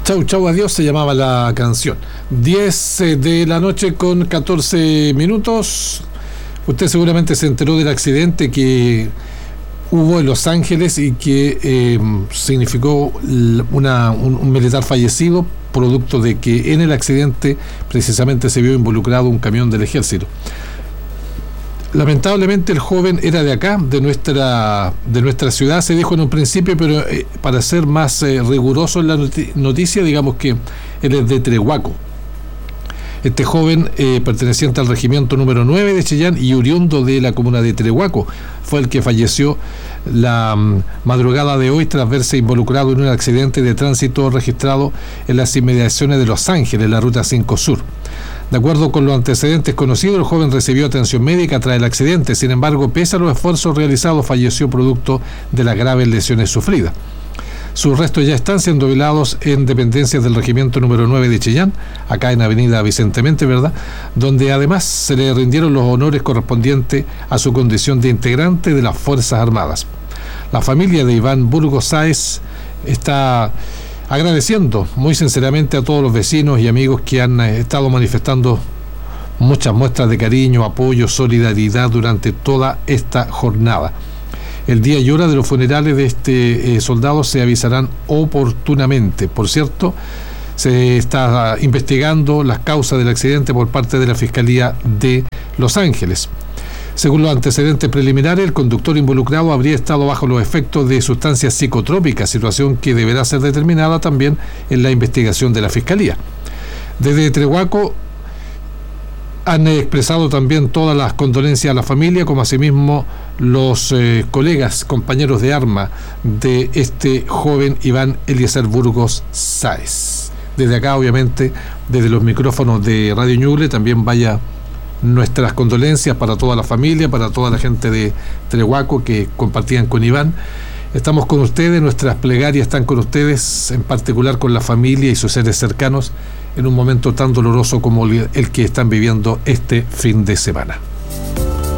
Chau, chau, adiós, se llamaba la canción. 10 de la noche con 14 minutos. Usted seguramente se enteró del accidente que hubo en Los Ángeles y que significó un militar fallecido, producto de que en el accidente precisamente se vio involucrado un camión del ejército. Lamentablemente el joven era de acá, de nuestra ciudad, se dijo en un principio, pero para ser más riguroso en la noticia, digamos que él es de Trehuaco. Este joven, perteneciente al regimiento número 9 de Chillán y oriundo de la comuna de Trehuaco, fue el que falleció la madrugada de hoy tras verse involucrado en un accidente de tránsito registrado en las inmediaciones de Los Ángeles, la ruta 5 Sur. De acuerdo con los antecedentes conocidos, el joven recibió atención médica tras el accidente. Sin embargo, pese a los esfuerzos realizados, falleció producto de las graves lesiones sufridas. Sus restos ya están siendo velados en dependencias del regimiento número 9 de Chillán, acá en Avenida Vicente Mente, ¿verdad?, donde además se le rindieron los honores correspondientes a su condición de integrante de las Fuerzas Armadas. La familia de Iván Burgos Sáez está agradeciendo muy sinceramente a todos los vecinos y amigos que han estado manifestando muchas muestras de cariño, apoyo, solidaridad durante toda esta jornada. El día y hora de los funerales de este soldado se avisarán oportunamente. Por cierto, se está investigando las causas del accidente por parte de la Fiscalía de Los Ángeles. Según los antecedentes preliminares, el conductor involucrado habría estado bajo los efectos de sustancias psicotrópicas, situación que deberá ser determinada también en la investigación de la Fiscalía. Desde Trehuaco han expresado también todas las condolencias a la familia, como asimismo los colegas, compañeros de arma de este joven Iván Eliezer Burgos Sáez. Desde acá, obviamente, desde los micrófonos de Radio Ñuble, también vaya nuestras condolencias para toda la familia, para toda la gente de Trehuaco que compartían con Iván. Estamos con ustedes, nuestras plegarias están con ustedes, en particular con la familia y sus seres cercanos, en un momento tan doloroso como el que están viviendo este fin de semana.